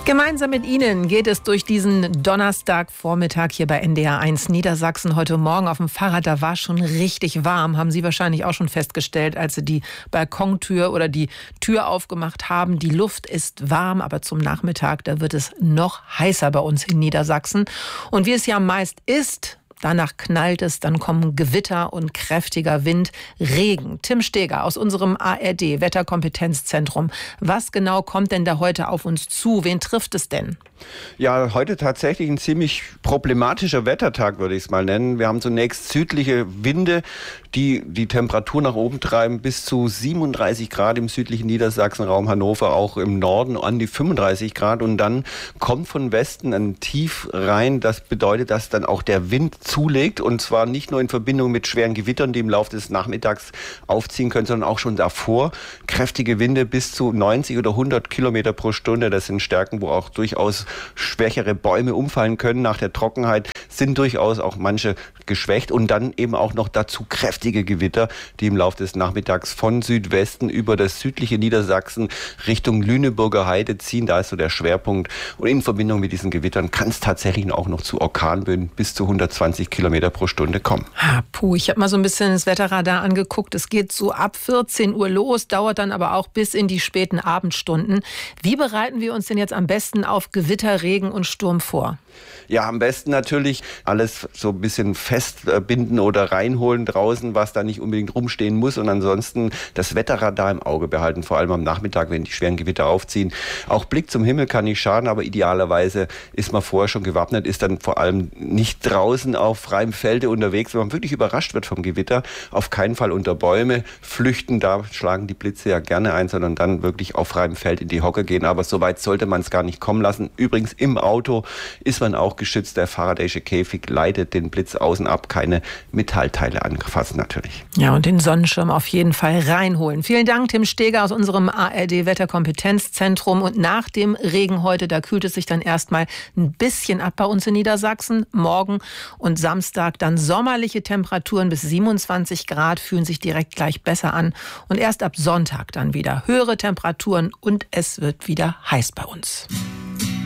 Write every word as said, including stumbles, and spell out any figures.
Gemeinsam mit Ihnen geht es durch diesen Donnerstagvormittag hier bei N D R eins Niedersachsen. Heute Morgen auf dem Fahrrad, da war schon richtig warm. Haben Sie wahrscheinlich auch schon festgestellt, als Sie die Balkontür oder die Tür aufgemacht haben. Die Luft ist warm, aber zum Nachmittag, da wird es noch heißer bei uns in Niedersachsen. Und wie es ja meist ist, danach knallt es, dann kommen Gewitter und kräftiger Wind, Regen. Tim Steger aus unserem A R D-Wetterkompetenzzentrum. Was genau kommt denn da heute auf uns zu? Wen trifft es denn? Ja, heute tatsächlich ein ziemlich problematischer Wettertag, würde ich es mal nennen. Wir haben zunächst südliche Winde, die die Temperatur nach oben treiben, bis zu siebenunddreißig Grad im südlichen Niedersachsen, Raum Hannover, auch im Norden an die fünfunddreißig Grad. Und dann kommt von Westen ein Tief rein. Das bedeutet, dass dann auch der Wind zulegt. Und zwar nicht nur in Verbindung mit schweren Gewittern, die im Laufe des Nachmittags aufziehen können, sondern auch schon davor. Kräftige Winde bis zu neunzig oder hundert Kilometer pro Stunde. Das sind Stärken, wo auch durchaus schwächere Bäume umfallen können. Nach der Trockenheit sind durchaus auch manche geschwächt und dann eben auch noch dazu kräftige Gewitter, die im Laufe des Nachmittags von Südwesten über das südliche Niedersachsen Richtung Lüneburger Heide ziehen. Da ist so der Schwerpunkt. Und in Verbindung mit diesen Gewittern kann es tatsächlich auch noch zu Orkanböen bis zu hundertzwanzig Kilometer pro Stunde kommen. Ah, puh, ich habe mal so ein bisschen das Wetterradar angeguckt. Es geht so ab vierzehn Uhr los, dauert dann aber auch bis in die späten Abendstunden. Wie bereiten wir uns denn jetzt am besten auf Gewitter, Regen und Sturm vor? Ja, am besten natürlich alles so ein bisschen festbinden oder reinholen draußen, was da nicht unbedingt rumstehen muss. Und ansonsten das Wetterradar im Auge behalten, vor allem am Nachmittag, wenn die schweren Gewitter aufziehen. Auch Blick zum Himmel kann nicht schaden, aber idealerweise ist man vorher schon gewappnet, ist dann vor allem nicht draußen auf freiem Felde unterwegs. Wenn man wirklich überrascht wird vom Gewitter, auf keinen Fall unter Bäume flüchten, da schlagen die Blitze ja gerne ein, sondern dann wirklich auf freiem Feld in die Hocke gehen. Aber so weit sollte man es gar nicht kommen lassen. Übrigens im Auto ist man auch geschützt. Der Faraday'sche Käfig leitet den Blitz außen ab. Keine Metallteile anfassen natürlich. Ja, und den Sonnenschirm auf jeden Fall reinholen. Vielen Dank, Tim Steger aus unserem A R D-Wetterkompetenzzentrum. Und nach dem Regen heute, da kühlt es sich dann erstmal ein bisschen ab bei uns in Niedersachsen. Morgen und Samstag dann sommerliche Temperaturen bis siebenundzwanzig Grad, fühlen sich direkt gleich besser an. Und erst ab Sonntag dann wieder höhere Temperaturen und es wird wieder heiß bei uns.